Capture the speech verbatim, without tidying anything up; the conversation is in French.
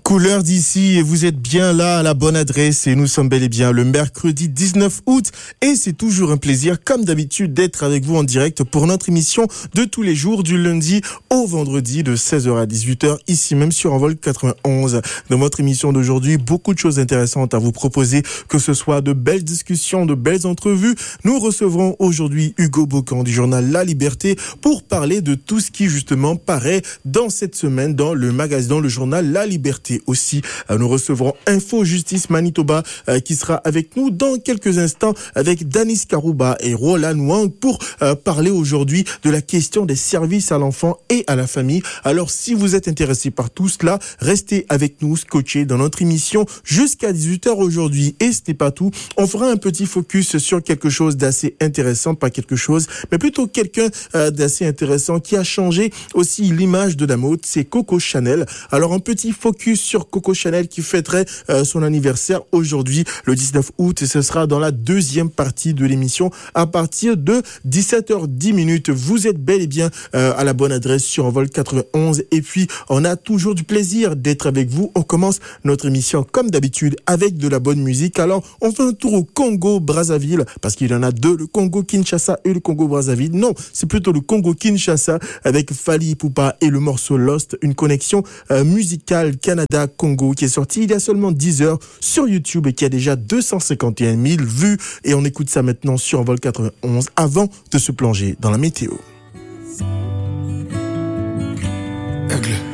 Couleur d'ici et vous êtes bien là à la bonne adresse et nous sommes bel et bien le mercredi dix-neuf août et c'est toujours un plaisir comme d'habitude d'être avec vous en direct pour notre émission de tous les jours du lundi au vendredi de seize heures à dix-huit heures ici même sur Envol quatre-vingt-onze. Dans votre émission d'aujourd'hui, beaucoup de choses intéressantes à vous proposer, que ce soit de belles discussions, de belles entrevues. Nous recevrons aujourd'hui Hugo Bocan du journal La Liberté pour parler de tout ce qui justement paraît dans cette semaine dans le magazine, dans le journal La Liberté. Aussi, nous recevrons Info Justice Manitoba euh, qui sera avec nous dans quelques instants avec Danis Karouba et Roland Wang pour euh, parler aujourd'hui de la question des services à l'enfant et à la famille. Alors, si vous êtes intéressé par tout cela, restez avec nous, scotchés dans notre émission jusqu'à dix-huit heures aujourd'hui. Et ce n'est pas tout. On fera un petit focus sur quelque chose d'assez intéressant, pas quelque chose, mais plutôt quelqu'un euh, d'assez intéressant qui a changé aussi l'image de la mode, c'est Coco Chanel. Alors, un petit focus sur Coco Chanel qui fêterait euh, son anniversaire aujourd'hui, le dix-neuf août, et ce sera dans la deuxième partie de l'émission à partir de dix-sept heures dix minutes. Vous êtes bel et bien euh, à la bonne adresse sur Envol quatre-vingt-onze et puis on a toujours du plaisir d'être avec vous. On commence notre émission comme d'habitude avec de la bonne musique. Alors on fait un tour au Congo Brazzaville parce qu'il y en a deux, le Congo Kinshasa et le Congo Brazzaville. Non, c'est plutôt le Congo Kinshasa avec Fally Ipupa et le morceau Lost, une connexion euh, musicale Canada Congo qui est sorti il y a seulement dix heures sur YouTube et qui a déjà deux cent cinquante et un mille vues. Et on écoute ça maintenant sur Envol quatre-vingt-onze avant de se plonger dans la météo. Aigle.